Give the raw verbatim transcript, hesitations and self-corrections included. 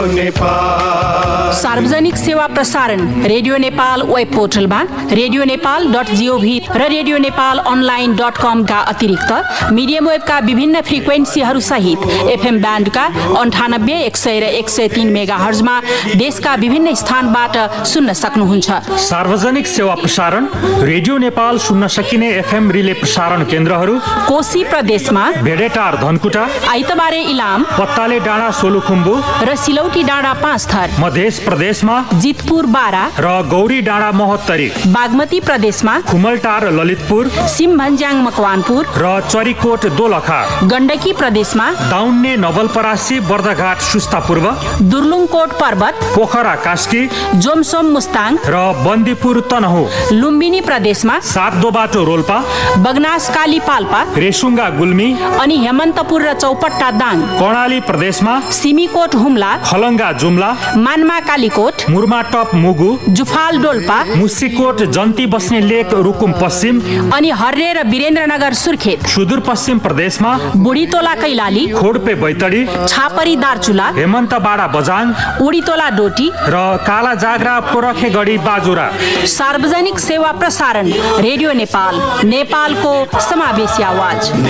सार्वजनिक सेवा प्रसारण रेडियो नेपाल वेब पोर्टलमा रेडियो नेपाल डट जीओभी र रेडियो नेपाल अनलाइन डट कम का अतिरिक्त मिडियम वेबका विभिन्न फ्रिक्वेन्सीहरू सहित एफएम ब्यान्डका अन्ठानब्बे एक सय र एक सय तीन मेगा हर्जमा देशका विभिन्न स्थानबाट सुन्न सक्नुहुन्छ। सार्वजनिक सेवा प्रसारण रेडियो नेपाल सुन्न सकिने एफएम रिले प्रसारण केन्द्रहरू कोशी प्रदेशमा भेडेटार धनकुटा, आइतबारे इलाम, पत्ताले डाँडा सोलुखुम्बु र सिलौटी डाँडा पाँच थर, मध्य प्रदेशमा जितपुर बारा र गौरी डाँडा महोत्तरी, बागमती प्रदेशमा कुमलटार ललितपुर, सिमभन्ज्याङ मकवानपुर र चरीकोट दोलखा, गण्डकी प्रदेशमा दाउन्ने नवलपरासी बर्दघाट सुस्ता पूर्व, दुर्लुङकोट पर्वत, पोखरा कास्की, जोमसोम मुस्ताङ र बन्दीपुर तनहु, लुम्बिनी प्रदेशमा सातदोबाटो रोल्पा, बगनास काली पाल्पा, रेसुङ्गा गुल्मी अनि हेमन्तपुर र चौपट्टा दाङ, कर्णाली प्रदेशमा सिमीकोट हुम्ला, खलङ्गा जुम्ला, मानमा कालीकोट, मुर्माटप मुगु, जुफाल डोल्पा, मुसिकोट जन्ती बस्ने लेक रुकुम पश्चिम अनि हर्रे र वीरेन्द्रनगर सुर्खेत, सुदूरपश्चिम प्रदेशमा बुढीतोला कैलाली, खोडपे बैतडी, छापरी दार्चुला, हेमन्तबाडा बजाङ, उडीतोला डोटी र काला जाग्रा पोरखेगढी बाजुरा। सार्वजनिक सेवा प्रसारण रेडियो नेपाल, नेपालको समावेशी आवाज।